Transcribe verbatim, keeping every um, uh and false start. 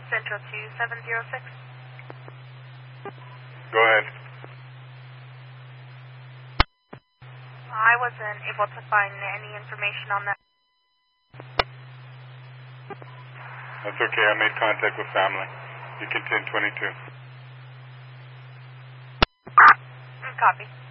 Central two seven zero six. Go ahead. I wasn't able to find any information on that. That's okay. I made contact with family. You can ten twenty-two. Copy.